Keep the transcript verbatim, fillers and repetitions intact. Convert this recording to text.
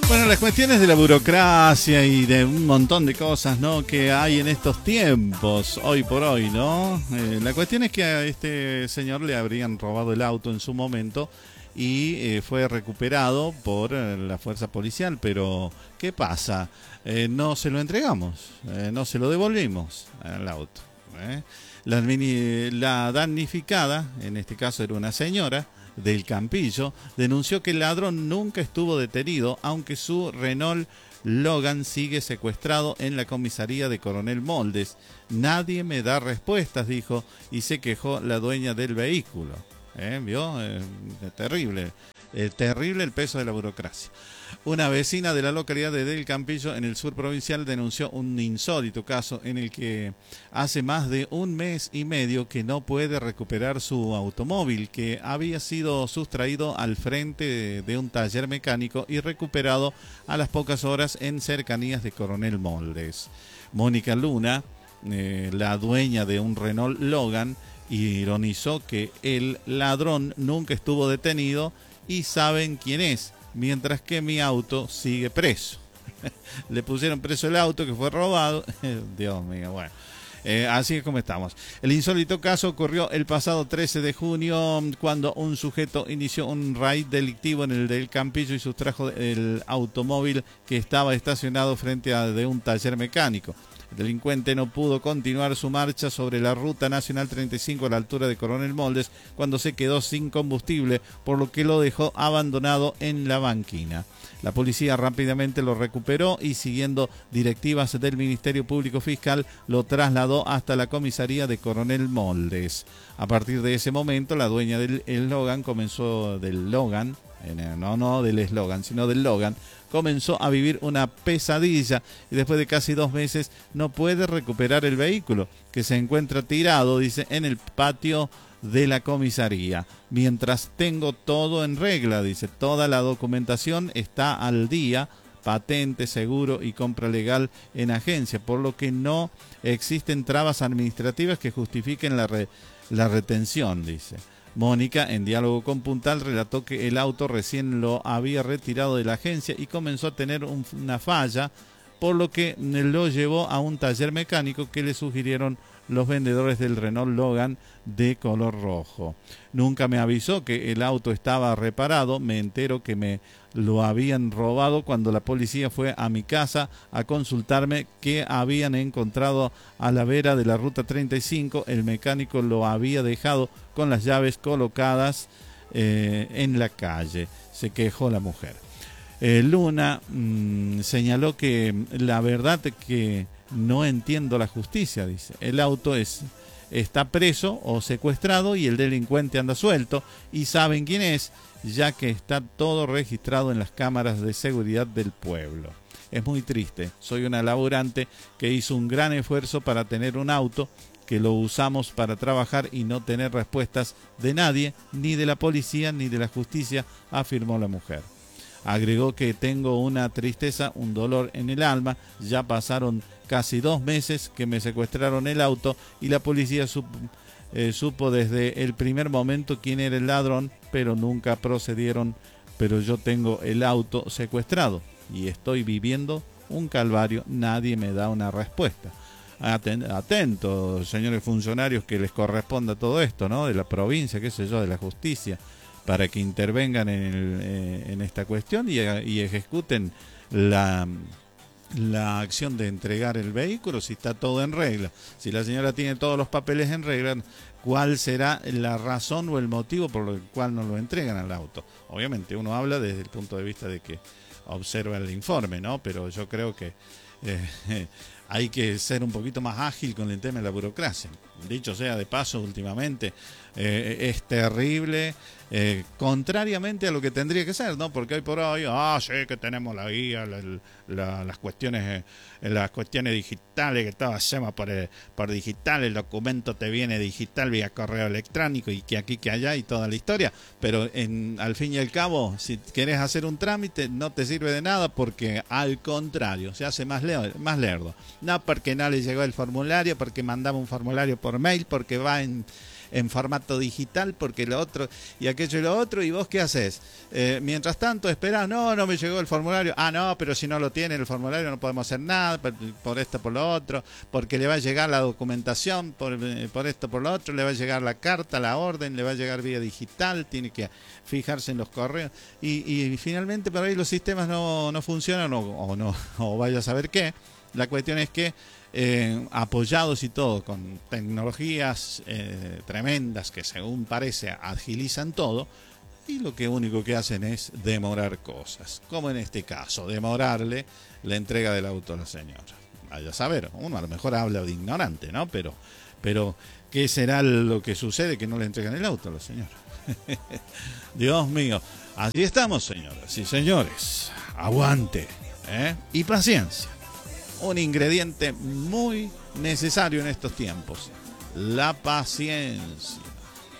Bueno, las cuestiones de la burocracia y de un montón de cosas, ¿no?, que hay en estos tiempos, hoy por hoy, ¿no? Eh, la cuestión es que a este señor le habrían robado el auto en su momento y eh, fue recuperado por eh, la fuerza policial, pero ¿qué pasa? Eh, no se lo entregamos, eh, no se lo devolvimos al auto, ¿eh? La, la damnificada, en este caso era una señora del Campillo, denunció que el ladrón nunca estuvo detenido, aunque su Renault Logan sigue secuestrado en la comisaría de Coronel Moldes. Nadie me da respuestas, dijo, y se quejó la dueña del vehículo. ¿Eh? ¿Vio? Eh, terrible. Eh, terrible el peso de la burocracia. Una vecina de la localidad de Del Campillo, en el sur provincial, denunció un insólito caso en el que hace más de un mes y medio que no puede recuperar su automóvil, que había sido sustraído al frente de, de un taller mecánico y recuperado a las pocas horas en cercanías de Coronel Moldes. Mónica Luna, eh, la dueña de un Renault Logan, ironizó que el ladrón nunca estuvo detenido y saben quién es, mientras que mi auto sigue preso. Le pusieron preso el auto que fue robado. Dios mío, bueno. Eh, así es como estamos. El insólito caso ocurrió el pasado trece de junio, cuando un sujeto inició un raid delictivo en el del Campillo y sustrajo el automóvil que estaba estacionado frente a de un taller mecánico. El delincuente no pudo continuar su marcha sobre la ruta nacional treinta y cinco a la altura de Coronel Moldes cuando se quedó sin combustible, por lo que lo dejó abandonado en la banquina. La policía rápidamente lo recuperó y, siguiendo directivas del Ministerio Público Fiscal, lo trasladó hasta la comisaría de Coronel Moldes. A partir de ese momento, la dueña del Logan comenzó del Logan, no, no del eslogan, sino del Logan, comenzó a vivir una pesadilla y después de casi dos meses no puede recuperar el vehículo, que se encuentra tirado, dice, en el patio de la comisaría. Mientras tengo todo en regla, dice, toda la documentación está al día, patente, seguro y compra legal en agencia, por lo que no existen trabas administrativas que justifiquen la, re, la retención, dice. Mónica, en diálogo con Puntal, relató que el auto recién lo había retirado de la agencia y comenzó a tener un, una falla, por lo que lo llevó a un taller mecánico que le sugirieron los vendedores del Renault Logan de color rojo. Nunca me avisó que el auto estaba reparado, me entero que me lo habían robado cuando la policía fue a mi casa a consultarme que habían encontrado a la vera de la ruta treinta y cinco, el mecánico lo había dejado con las llaves colocadas eh, en la calle, se quejó la mujer. Eh, Luna mmm, señaló que la verdad es que no entiendo la justicia, dice. El auto es, está preso o secuestrado y el delincuente anda suelto y saben quién es, ya que está todo registrado en las cámaras de seguridad del pueblo. Es muy triste. Soy una laburante que hizo un gran esfuerzo para tener un auto, que lo usamos para trabajar y no tener respuestas de nadie, ni de la policía ni de la justicia, afirmó la mujer. Agregó que tengo una tristeza, un dolor en el alma, ya pasaron casi dos meses que me secuestraron el auto y la policía supo, eh, supo desde el primer momento quién era el ladrón, pero nunca procedieron, pero yo tengo el auto secuestrado y estoy viviendo un calvario, nadie me da una respuesta. Atentos, señores funcionarios, que les corresponda todo esto, ¿no? De la provincia, qué sé yo, de la justicia, para que intervengan en, el, eh, en esta cuestión y, y ejecuten la, la acción de entregar el vehículo si está todo en regla. Si la señora tiene todos los papeles en regla, ¿cuál será la razón o el motivo por el cual no lo entregan al auto? Obviamente uno habla desde el punto de vista de que observa el informe, ¿no? Pero yo creo que eh, hay que ser un poquito más ágil con el tema de la burocracia. Dicho sea de paso, últimamente eh, es terrible, eh, contrariamente a lo que tendría que ser, ¿no? Porque hoy por hoy, ah, sí que tenemos la guía, la, la, las cuestiones eh, las cuestiones digitales, que todo hacemos por, eh, por digital, el documento te viene digital vía correo electrónico y que aquí, que allá y toda la historia, pero en, al fin y al cabo, si querés hacer un trámite, no te sirve de nada porque al contrario, se hace más, leo, más lerdo. No porque no le llegó el formulario, porque mandamos un formulario por mail, porque va en en formato digital porque lo otro y aquello y lo otro, y vos qué haces. Eh, mientras tanto esperás, no, no me llegó el formulario, ah no, pero si no lo tiene el formulario no podemos hacer nada, por, por esto, por lo otro, porque le va a llegar la documentación, por, por esto, por lo otro, le va a llegar la carta, la orden, le va a llegar vía digital, tiene que fijarse en los correos, y, y finalmente por ahí los sistemas no, no funcionan o, o no, o vaya a saber qué. La cuestión es que eh, apoyados y todo con tecnologías eh, tremendas que según parece agilizan todo, y lo que único que hacen es demorar cosas, como en este caso, demorarle la entrega del auto a la señora. Vaya a saber, uno a lo mejor habla de ignorante, ¿no? Pero, pero ¿qué será lo que sucede que no le entregan el auto a la señora? Dios mío, así estamos, señoras y señores. Aguante, ¿eh? Y paciencia. Un ingrediente muy necesario en estos tiempos, la paciencia.